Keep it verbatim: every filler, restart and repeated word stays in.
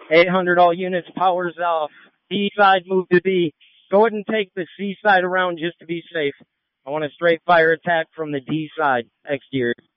eight hundred all units, powers off. D side, move to B. Go ahead and take the C side around just to be safe. I want a straight fire attack from the D side, exterior.